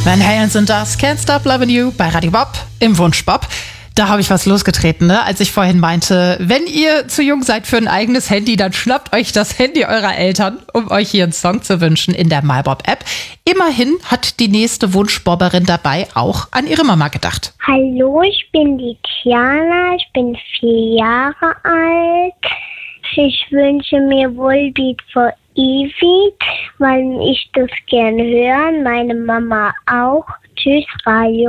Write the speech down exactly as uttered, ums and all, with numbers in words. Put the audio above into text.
Van Halen sind das Can't Stop Loving You bei Radio Bob im Wunsch Bob. Da habe ich was losgetreten, ne? Als ich vorhin meinte, wenn ihr zu jung seid für ein eigenes Handy, dann schnappt euch das Handy eurer Eltern, um euch hier einen Song zu wünschen in der MyBob-App. Immerhin hat die nächste Wunschbobberin dabei auch an ihre Mama gedacht. Hallo, ich bin die Tiana, ich bin vier Jahre alt. Ich wünsche mir Volbeat for Evie, weil ich das gerne höre, meine Mama auch. Tschüss, Radio.